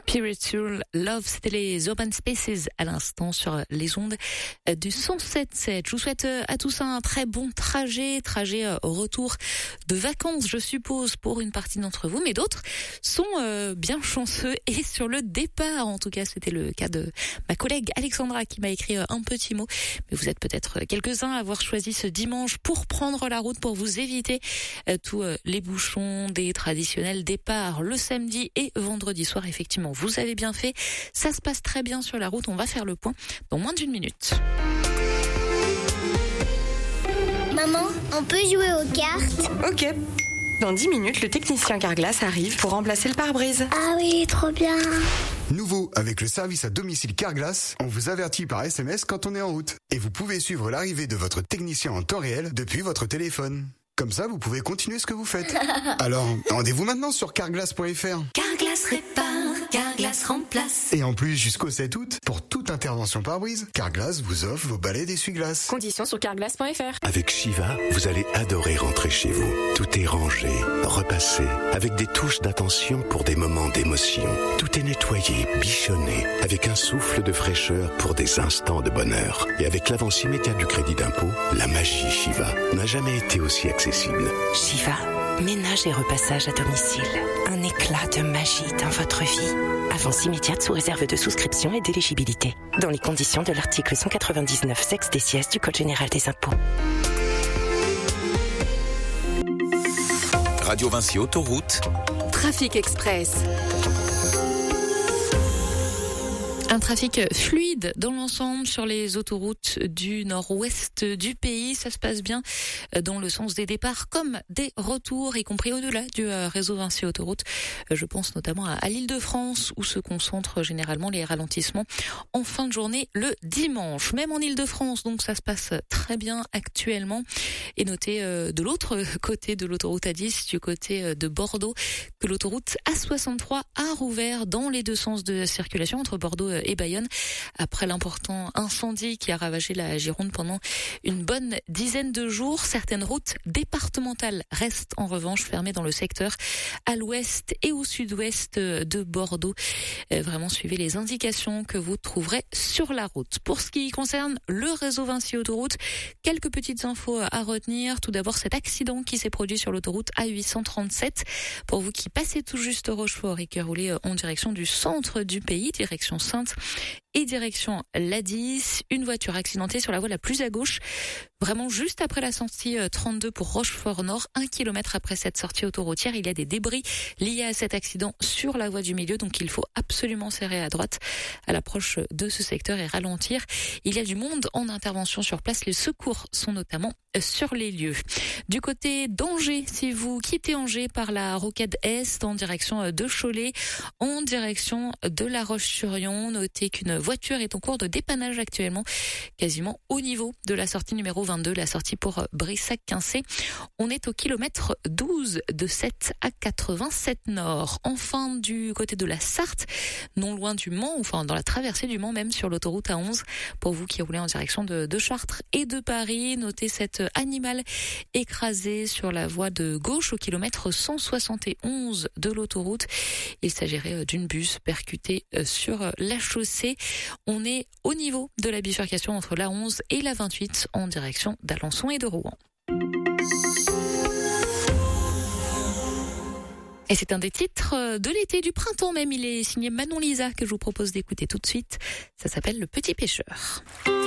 Spiritual Love, c'était les Open Spaces à l'instant sur les ondes du 107.7. Je vous souhaite à tous un très bon trajet retour de vacances, je suppose, pour une partie d'entre vous, mais d'autres sont bien chanceux et sur le départ. En tout cas, c'était le cas de ma collègue Alexandra qui m'a écrit un petit mot. Mais vous êtes peut-être quelques-uns à avoir choisi ce dimanche pour prendre la route, pour vous éviter tous les bouchons des traditionnels départs le samedi et vendredi soir. Effectivement, vous avez bien fait. Ça se passe très bien sur la route. On va faire le point dans moins d'une minute. Maman, on peut jouer aux cartes? Ok. Dans 10 minutes, le technicien Carglass arrive pour remplacer le pare-brise. Ah oui, trop bien. Nouveau, avec le service à domicile Carglass, on vous avertit par SMS quand on est en route. Et vous pouvez suivre l'arrivée de votre technicien en temps réel depuis votre téléphone. Comme ça, vous pouvez continuer ce que vous faites. Alors, rendez-vous maintenant sur carglass.fr. Carglass répare, Carglass remplace. Et en plus, jusqu'au 7 août, pour toute intervention pare-brise, Carglass vous offre vos balais d'essuie-glace. Conditions sur carglass.fr. Avec Shiva, vous allez adorer rentrer chez vous. Tout est rangé, repassé, avec des touches d'attention pour des moments d'émotion. Tout est nettoyé, bichonné, avec un souffle de fraîcheur pour des instants de bonheur. Et avec l'avance immédiate du crédit d'impôt, la magie Shiva n'a jamais été aussi accessible. Shiva, ménage et repassage à domicile. Un éclat de magie dans votre vie. Avance immédiate sous réserve de souscription et d'éligibilité. Dans les conditions de l'article 199 sexe des sièges du Code général des impôts. Radio Vinci Autoroute. Trafic Express. Un trafic fluide dans l'ensemble sur les autoroutes du nord-ouest du pays. Ça se passe bien dans le sens des départs comme des retours, y compris au-delà du réseau Vinci Autoroute. Je pense notamment à l'Île-de-France où se concentrent généralement les ralentissements en fin de journée le dimanche. Même en Île-de-France, donc ça se passe très bien actuellement. Et notez de l'autre côté de l'autoroute A10, du côté de Bordeaux, que l'autoroute A63 a rouvert dans les deux sens de circulation entre Bordeaux et Bayonne, après l'important incendie qui a ravagé la Gironde pendant une bonne dizaine de jours. Certaines routes départementales restent en revanche fermées dans le secteur à l'ouest et au sud-ouest de Bordeaux. Vraiment, suivez les indications que vous trouverez sur la route. Pour ce qui concerne le réseau Vinci Autoroute, quelques petites infos à retenir. Tout d'abord, cet accident qui s'est produit sur l'autoroute A837. Pour vous qui passez tout juste Rochefort et qui roulez en direction du centre du pays, direction Sainte et direction l'A10, une voiture accidentée sur la voie la plus à gauche, vraiment juste après la sortie 32 pour Rochefort-Nord, 1 kilomètre après cette sortie autoroutière. Il y a des débris liés à cet accident sur la voie du milieu, donc il faut absolument serrer à droite à l'approche de ce secteur et ralentir. Il y a du monde en intervention sur place, les secours sont notamment sur les lieux. Du côté d'Angers, si vous quittez Angers par la rocade Est en direction de Cholet, en direction de La Roche-sur-Yon, notez qu'une voiture est en cours de dépannage actuellement, quasiment au niveau de la sortie numéro 22, la sortie pour Brissac-Quincé. On est au kilomètre 12 de 7 à 87 Nord. Enfin, du côté de la Sarthe, non loin du Mans, enfin dans la traversée du Mans même, sur l'autoroute A11, pour vous qui roulez en direction de Chartres et de Paris, notez cet animal écrasé sur la voie de gauche au kilomètre 171 de l'autoroute. Il s'agirait d'une bus percutée sur la chaussée. On est au niveau de la bifurcation entre la 11 et la 28 en direction d'Alençon et de Rouen. Et c'est un des titres de l'été, du printemps même. Il est signé Manon Lisa que je vous propose d'écouter tout de suite. Ça s'appelle Le Petit Pêcheur.